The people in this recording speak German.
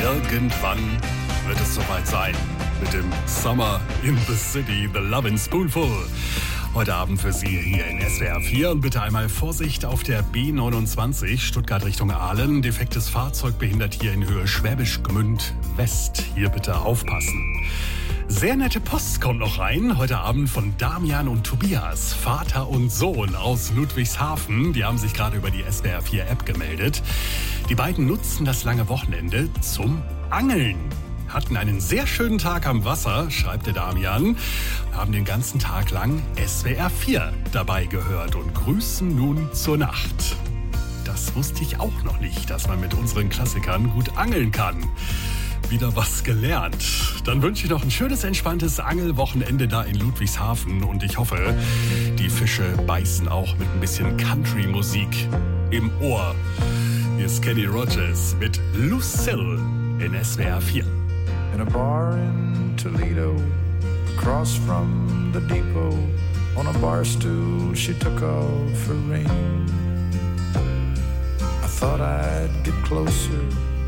Irgendwann wird es soweit sein mit dem Summer in the City, The Lovin' Spoonful. Heute Abend für Sie hier in SWR 4 und bitte einmal Vorsicht auf der B29 Stuttgart Richtung Aalen. Defektes Fahrzeug behindert hier in Höhe Schwäbisch Gmünd West. Hier bitte aufpassen. Sehr nette Post kommt noch rein, heute Abend von Damian und Tobias, Vater und Sohn aus Ludwigshafen. Die haben sich gerade über die SWR 4 App gemeldet. Die beiden nutzen das lange Wochenende zum Angeln. Hatten einen sehr schönen Tag am Wasser, schreibt der Damian, haben den ganzen Tag lang SWR 4 dabei gehört und grüßen nun zur Nacht. Das wusste ich auch noch nicht, dass man mit unseren Klassikern gut angeln kann. Wieder was gelernt. Dann wünsche ich noch ein schönes, entspanntes Angelwochenende da in Ludwigshafen und ich hoffe, die Fische beißen auch mit ein bisschen Country-Musik im Ohr. Hier ist Kenny Rogers mit Lucille in SWR 4. In a bar in Toledo, across from the depot, on a bar stool she took off her ring. I thought I'd get closer,